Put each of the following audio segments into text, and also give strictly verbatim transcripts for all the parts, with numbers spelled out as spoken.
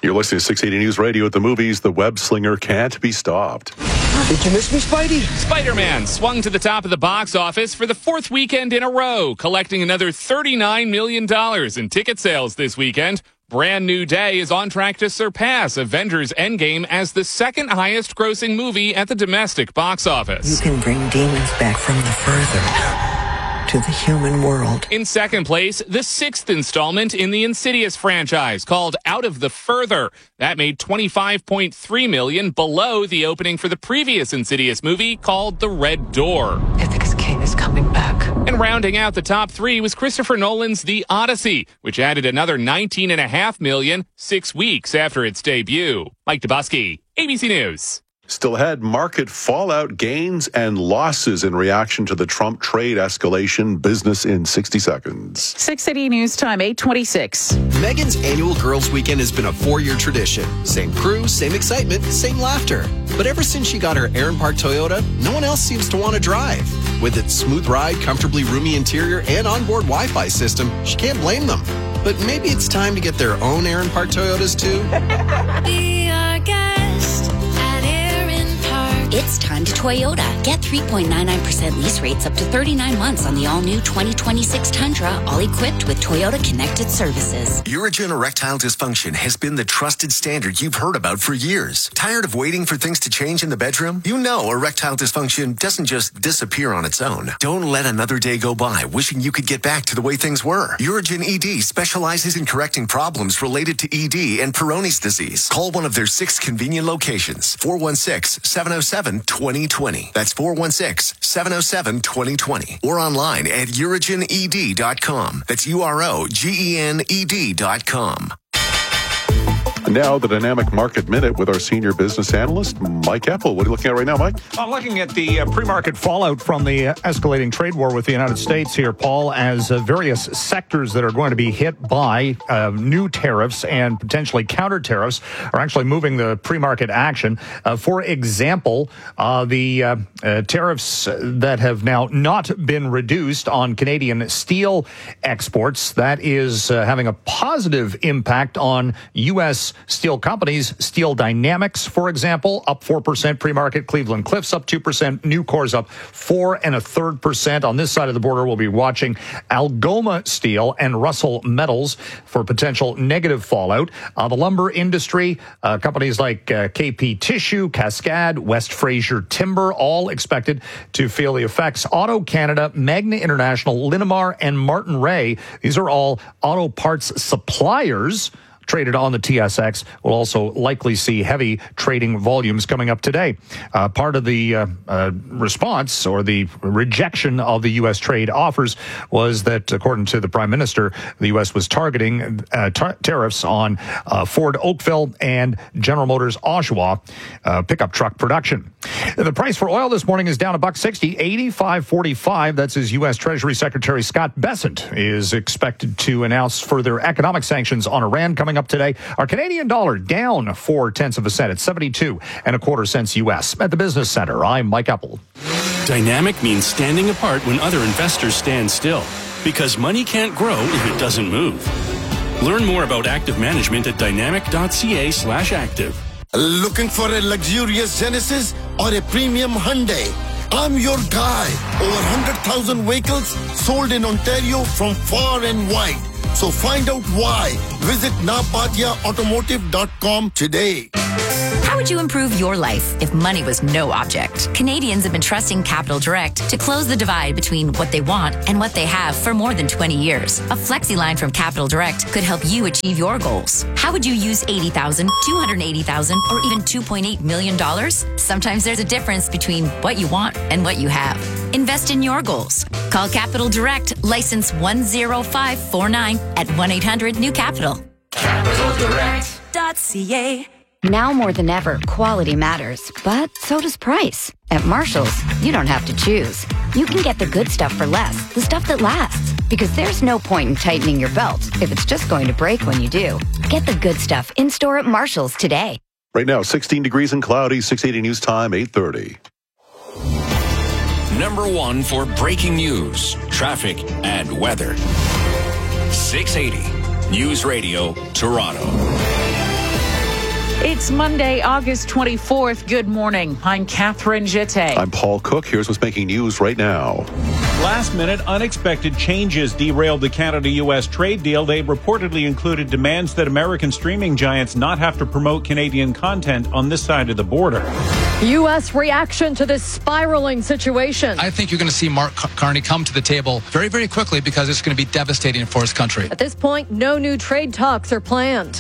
You're listening to six eighty News Radio. At the movies, the web slinger can't be stopped. Did you miss me, Spidey? Spider-Man swung to the top of the box office for the fourth weekend in a row, collecting another thirty-nine million dollars in ticket sales this weekend. Brand New Day is on track to surpass Avengers Endgame as the second highest grossing movie at the domestic box office. You can bring demons back from the further to the human world. In second place, the sixth installment in the Insidious franchise, called Out of the Further. That made twenty-five point three million dollars, below the opening for the previous Insidious movie, called The Red Door. Ithaca's king is coming back. And rounding out the top three was Christopher Nolan's The Odyssey, which added another nineteen point five million dollars six weeks after its debut. Mike Dubusky, A B C News. Still ahead, market fallout, gains and losses in reaction to the Trump trade escalation. Business in sixty seconds. six eighty News Time, eight twenty-six. Megan's annual Girls Weekend has been a four-year tradition. Same crew, same excitement, same laughter. But ever since she got her Aaron Park Toyota, no one else seems to want to drive. With its smooth ride, comfortably roomy interior, and onboard Wi-Fi system, she can't blame them. But maybe it's time to get their own Aaron Park Toyotas, too. Be our guest at Aaron Park. It's time to Toyota. Get three point nine nine percent lease rates up to thirty-nine months on the all-new twenty twenty-six Tundra, all equipped with Toyota Connected Services. Urigen erectile dysfunction has been the trusted standard you've heard about for years. Tired of waiting for things to change in the bedroom? You know erectile dysfunction doesn't just disappear on its own. Don't let another day go by wishing you could get back to the way things were. Urigen E D specializes in correcting problems related to E D and Peyronie's disease. Call one of their six convenient locations. four one six, seven oh seven, two oh two oh. That's four one six, seven oh seven, two oh two oh. Or online at urigen e d dot com. That's U R O G E N E D dot com. Now, the Dynamic Market Minute with our senior business analyst, Mike Apple. What are you looking at right now, Mike? I'm looking at the uh, pre-market fallout from the uh, escalating trade war with the United States here, Paul, as uh, various sectors that are going to be hit by uh, new tariffs and potentially counter tariffs are actually moving the pre-market action. Uh, for example, uh, the uh, uh, tariffs that have now not been reduced on Canadian steel exports, that is uh, having a positive impact on U S steel companies. Steel Dynamics, for example, up four percent pre-market. Cleveland Cliffs up two percent. Nucor's up four and a third percent. On this side of the border, we'll be watching Algoma Steel and Russell Metals for potential negative fallout. Uh, the lumber industry, uh, companies like uh, K P Tissue, Cascade, West Fraser Timber, all expected to feel the effects. Auto Canada, Magna International, Linamar, and Martin Ray, these are all auto parts suppliers traded on the T S X. Will also likely see heavy trading volumes coming up today. Uh, part of the uh, uh, response or the rejection of the U S trade offers was that, according to the Prime Minister, the U S was targeting uh, tar- tariffs on uh, Ford Oakville and General Motors Oshawa uh, pickup truck production. The price for oil this morning is down a buck sixty, eighty-five forty-five. That's as U S Treasury Secretary Scott Bessent is expected to announce further economic sanctions on Iran coming up today. Our Canadian dollar down four tenths of a cent at seventy-two and a quarter cents U S. At the Business Center, I'm Mike Apple. Dynamic means standing apart when other investors stand still, because money can't grow if it doesn't move. Learn more about active management at dynamic.ca slash active. Looking for a luxurious Genesis or a premium Hyundai? I'm your guy. Over one hundred thousand vehicles sold in Ontario from far and wide. So find out why. Visit napatia automotive dot com today. How would you improve your life if money was no object? Canadians have been trusting Capital Direct to close the divide between what they want and what they have for more than twenty years. A flexi line from Capital Direct could help you achieve your goals. How would you use eighty thousand dollars, two hundred eighty thousand dollars, or even two point eight million dollars? Sometimes there's a difference between what you want and what you have. Invest in your goals. Call Capital Direct, license one zero five four nine at one eight hundred new capital. capital direct dot c a. Now more than ever, quality matters, but so does price. At Marshall's, you don't have to choose. You can get the good stuff for less, the stuff that lasts. Because there's no point in tightening your belt if it's just going to break when you do. Get the good stuff in-store at Marshall's today. Right now, sixteen degrees and cloudy, six eighty News Time, eight thirty. Number one for breaking news, traffic, and weather. six eighty News Radio, Toronto. It's Monday, August twenty-fourth. Good morning. I'm Catherine Jette. I'm Paul Cook. Here's what's making news right now. Last-minute, unexpected changes derailed the Canada-U S trade deal. They reportedly included demands that American streaming giants not have to promote Canadian content on this side of the border. U S reaction to this spiraling situation. I think you're going to see Mark Carney come to the table very, very quickly because it's going to be devastating for his country. At this point, no new trade talks are planned.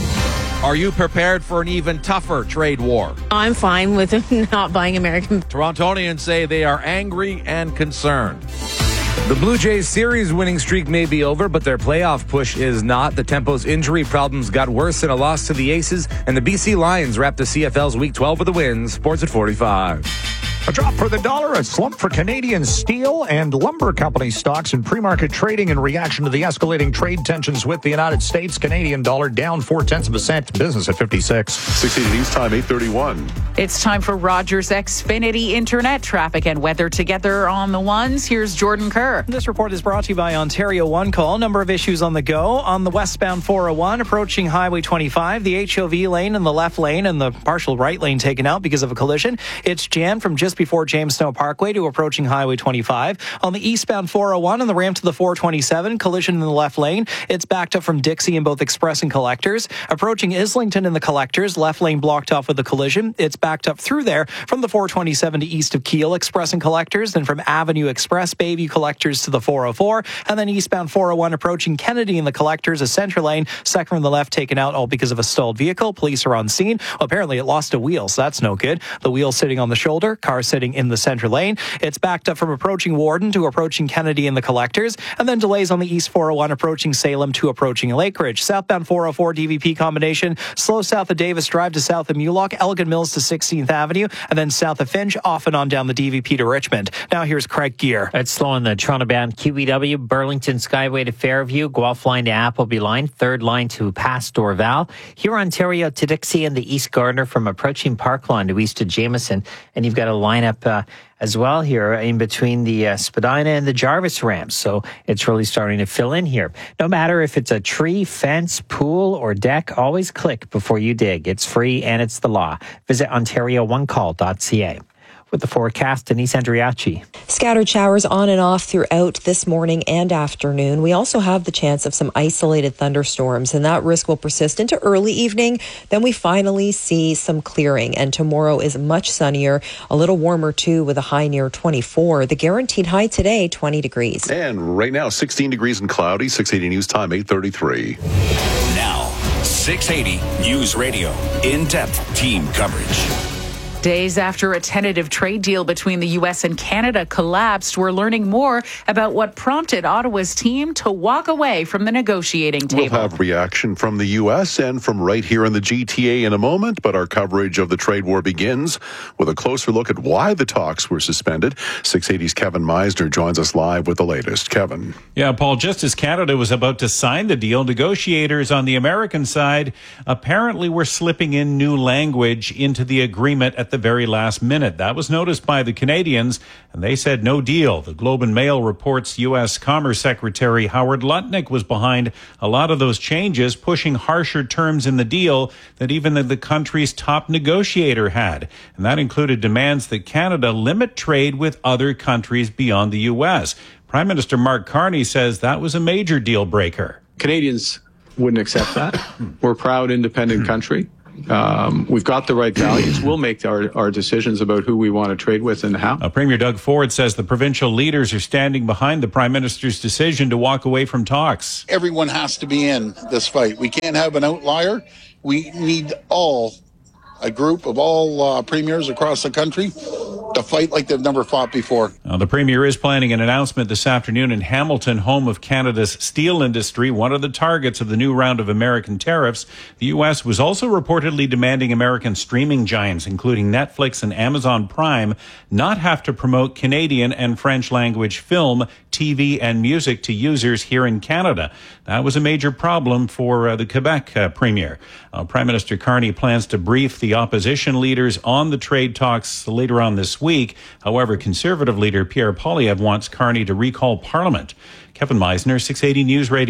Are you prepared for an even tougher trade war? I'm fine with not buying American. Torontonians say they are angry and concerned. The Blue Jays series winning streak may be over, but their playoff push is not. The Tempo's injury problems got worse in a loss to the Aces, and the B C Lions wrapped the C F L's Week twelve with a win. Sports at forty-five. A drop for the dollar, a slump for Canadian steel and lumber company stocks in pre-market trading in reaction to the escalating trade tensions with the United States. Canadian dollar down four-tenths of a cent. Business at fifty-six. sixty News Time, eight thirty-one. It's time for Rogers Xfinity Internet traffic and weather together on the ones. Here's Jordan Kerr. This report is brought to you by Ontario One Call. Number of issues on the go. On the westbound four oh one, approaching Highway twenty-five, the H O V lane and the left lane and the partial right lane taken out because of a collision. It's jammed from just before James Snow Parkway to approaching Highway twenty-five. On the eastbound four oh one and the ramp to the four twenty-seven, collision in the left lane. It's backed up from Dixie in both Express and Collectors. Approaching Islington in the Collectors, left lane blocked off with a collision. It's backed up through there from the four twenty-seven to east of Keele, Express and Collectors, then from Avenue Express, Bayview Collectors to the four oh four, and then eastbound four oh one approaching Kennedy in the Collectors, a center lane, second from the left taken out, all because of a stalled vehicle. Police are on scene. Well, apparently it lost a wheel, so that's no good. The wheel sitting on the shoulder, car sitting in the center lane. It's backed up from approaching Warden to approaching Kennedy in the Collectors, and then delays on the east four oh one approaching Salem to approaching Lakeridge. Southbound four oh four D V P combination, slow south of Davis Drive to south of Mulock, Elgin Mills to sixteenth Avenue, and then south of Finch, off and on down the D V P to Richmond. Now here's Craig Gear. It's slow on the Toronto-bound Q E W, Burlington Skyway to Fairview, Guelph line to Appleby line, third line to past Dorval, here Ontario to Dixie and the East Gardiner from approaching Park Line to east to Jameson, and you've got a lineup uh, as well here in between the uh, Spadina and the Jarvis ramps. So it's really starting to fill in here. No matter if it's a tree, fence, pool, or deck, always click before you dig. It's free and it's the law. Visit ontario one call dot c a. With the forecast, Denise Andriachi. Scattered showers on and off throughout this morning and afternoon. We also have the chance of some isolated thunderstorms, and that risk will persist into early evening. Then we finally see some clearing, and tomorrow is much sunnier, a little warmer too, with a high near twenty-four. The guaranteed high today, twenty degrees. And right now, sixteen degrees and cloudy. six eighty News Time, eight thirty-three. Now, six eighty News Radio. In-depth team coverage. Days after a tentative trade deal between the U S and Canada collapsed, we're learning more about what prompted Ottawa's team to walk away from the negotiating table. We'll have reaction from the U S and from right here in the G T A in a moment, but our coverage of the trade war begins with a closer look at why the talks were suspended. six eighty's Kevin Meisner joins us live with the latest. Kevin. Yeah, Paul, just as Canada was about to sign the deal, negotiators on the American side apparently were slipping in new language into the agreement at the very last minute. That was noticed by the Canadians, and they said no deal. The Globe and Mail reports U S Commerce Secretary Howard Lutnick was behind a lot of those changes, pushing harsher terms in the deal that even the, the country's top negotiator had. And that included demands that Canada limit trade with other countries beyond the U S. Prime Minister Mark Carney says that was a major deal breaker. Canadians wouldn't accept that. We're a proud, independent country. Um, we've got the right values. We'll make our, our decisions about who we want to trade with and how. Uh, Premier Doug Ford says the provincial leaders are standing behind the Prime Minister's decision to walk away from talks. Everyone has to be in this fight. We can't have an outlier. We need all, a group of all uh, premiers across the country to fight like they've never fought before. Now, the Premier is planning an announcement this afternoon in Hamilton, home of Canada's steel industry, one of the targets of the new round of American tariffs. The U S was also reportedly demanding American streaming giants, including Netflix and Amazon Prime, not have to promote Canadian and French language film, T V, and music to users here in Canada. That was a major problem for uh, the Quebec uh, Premier. Uh, Prime Minister Carney plans to brief the opposition leaders on the trade talks later on this week. However, Conservative leader Pierre Poilievre wants Carney to recall Parliament. Kevin Meisner, six eighty News Radio.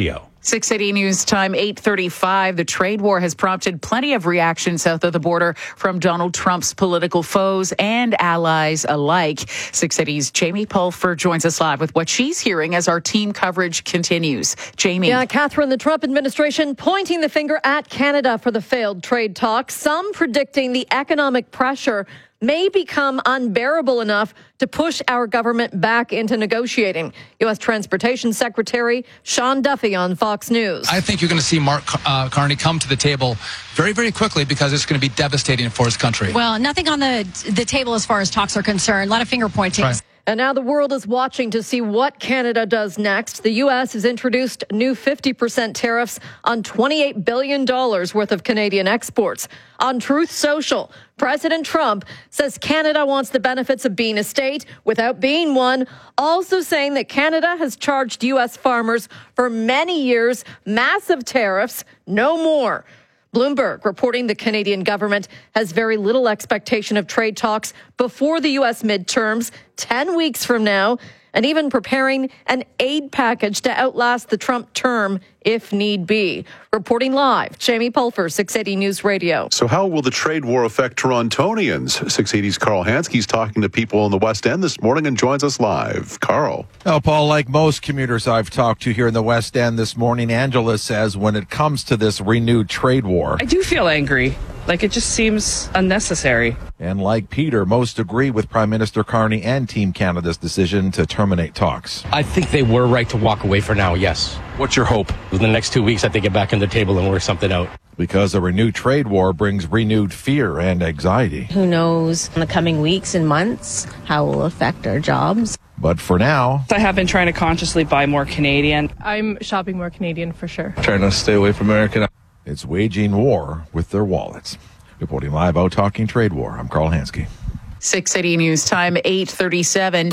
six eighty News Time, eight thirty-five. The trade war has prompted plenty of reaction south of the border from Donald Trump's political foes and allies alike. six eighty's Jamie Pulfer joins us live with what she's hearing as our team coverage continues. Jamie. Yeah, Catherine, the Trump administration pointing the finger at Canada for the failed trade talks. Some predicting the economic pressure may become unbearable enough to push our government back into negotiating. U S Transportation Secretary Sean Duffy on Fox News. I think you're going to see Mark uh, Carney come to the table very, very quickly because it's going to be devastating for his country. Well, nothing on the the table as far as talks are concerned. A lot of finger pointing. Right. And now the world is watching to see what Canada does next. The U S has introduced new fifty percent tariffs on twenty-eight billion dollars worth of Canadian exports. On Truth Social, President Trump says Canada wants the benefits of being a state without being one, also saying that Canada has charged U S farmers for many years massive tariffs, no more. Bloomberg reporting the Canadian government has very little expectation of trade talks before the U S midterms, ten weeks from now, and even preparing an aid package to outlast the Trump term if need be. Reporting live, Jamie Pulfer, six eighty News Radio. So how will the trade war affect Torontonians? six eighty's Carl Hanske's talking to people in the West End this morning and joins us live. Carl. Oh, Paul, like most commuters I've talked to here in the West End this morning, Angela says when it comes to this renewed trade war, I do feel angry. Like, it just seems unnecessary. And like Peter, most agree with Prime Minister Carney and Team Canada's decision to terminate talks. I think they were right to walk away for now, yes. What's your hope? In the next two weeks, I think get back on the table and work something out. Because a renewed trade war brings renewed fear and anxiety. Who knows in the coming weeks and months how it will affect our jobs. But for now, I have been trying to consciously buy more Canadian. I'm shopping more Canadian for sure. Trying to stay away from American. It's waging war with their wallets. Reporting live out Talking Trade War, I'm Carl Hanske. six eighty News Time, eight thirty-seven.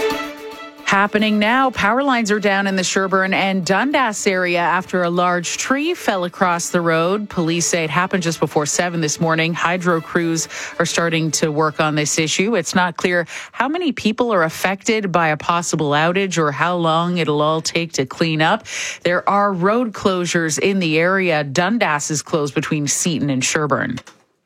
Happening now, power lines are down in the Sherbourne and Dundas area after a large tree fell across the road. Police say it happened just before seven this morning. Hydro crews are starting to work on this issue. It's not clear how many people are affected by a possible outage or how long it'll all take to clean up. There are road closures in the area. Dundas is closed between Seaton and Sherbourne.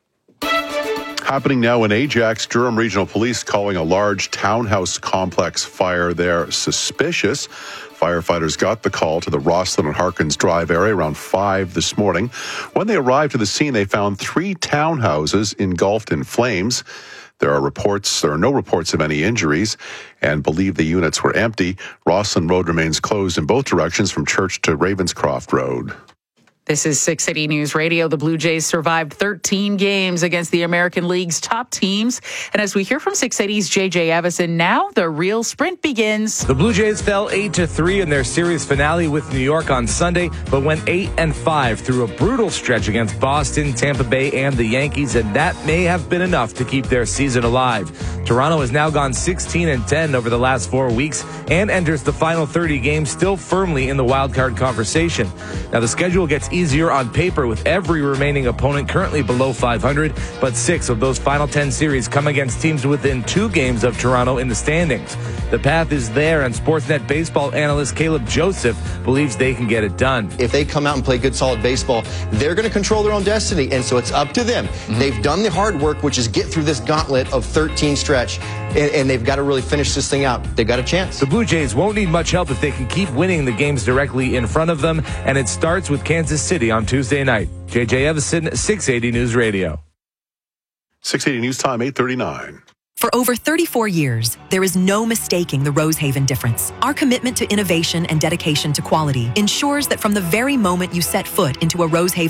Happening now in Ajax, Durham Regional Police calling a large townhouse complex fire there suspicious. Firefighters got the call to the Rosslyn and Harkins Drive area around five this morning. When they arrived to the scene, they found three townhouses engulfed in flames. There are reports, there are no reports of any injuries, and believe the units were empty. Rosslyn Road remains closed in both directions from Church to Ravenscroft Road. This is six eighty News Radio. The Blue Jays survived thirteen games against the American League's top teams. And as we hear from six eighty's J J Evison, now the real sprint begins. The Blue Jays fell eight to three in their series finale with New York on Sunday, but went eight and five through a brutal stretch against Boston, Tampa Bay, and the Yankees, and that may have been enough to keep their season alive. Toronto has now gone sixteen and ten over the last four weeks and enters the final thirty games still firmly in the wildcard conversation. Now, the schedule gets easier on paper with every remaining opponent currently below five hundred, but six of those final ten series come against teams within two games of Toronto in the standings. The path is there, and Sportsnet baseball analyst Caleb Joseph believes they can get it done. If they come out and play good, solid baseball, they're going to control their own destiny, and so it's up to them. Mm-hmm. They've done the hard work, which is get through this gauntlet of thirteen stretch, and, and they've got to really finish this thing out. They've got a chance. The Blue Jays won't need much help if they can keep winning the games directly in front of them, and it starts with Kansas City on Tuesday night. J J Evison, six eighty News Radio. six eighty News Time, eight thirty-nine. For over thirty-four years, there is no mistaking the Rosehaven difference. Our commitment to innovation and dedication to quality ensures that from the very moment you set foot into a Rosehaven